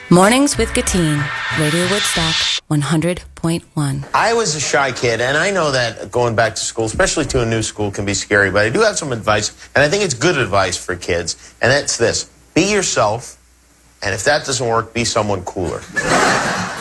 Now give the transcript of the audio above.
Mornings with Gatine, Radio Woodstock 100.1. I was a shy kid, and I know that going back to school, especially to a new school, can be scary, but I do have some advice, and I think it's good advice for kids, and that's this. Be yourself, and if that doesn't work, be someone cooler.